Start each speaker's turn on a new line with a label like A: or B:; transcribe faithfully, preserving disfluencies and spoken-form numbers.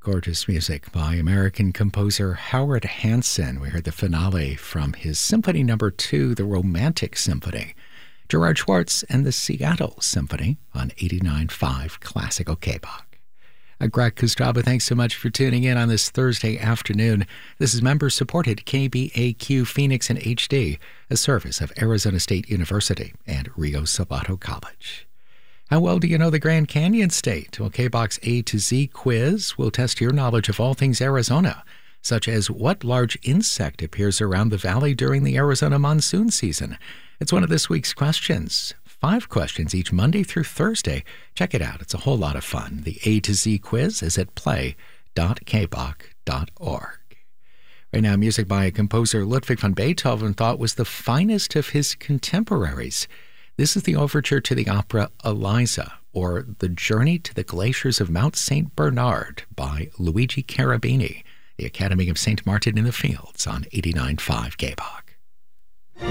A: Gorgeous music by American composer Howard Hanson. We heard the finale from his Symphony Number Two, the Romantic Symphony. Gerard Schwartz and the Seattle Symphony on eighty-nine point five Classical K-Bach. I'm Greg Kostaba. Thanks so much for tuning in on this Thursday afternoon. This is member-supported K B A Q Phoenix in H D, a service of Arizona State University and Rio Salado College. How well do you know the Grand Canyon State? Well, K-Bach's A to Z quiz will test your knowledge of all things Arizona, such as what large insect appears around the valley during the Arizona monsoon season. It's one of this week's questions. Five questions each Monday through Thursday. Check it out. It's a whole lot of fun. The A to Z quiz is at play dot k bach dot org. Right now, music by a composer Ludwig van Beethoven thought was the finest of his contemporaries. This is the overture to the opera Eliza, or The Journey to the Glaciers of Mount Saint Bernard by Luigi Cherubini, the Academy of Saint Martin in the Fields on eighty-nine point five K-Bach.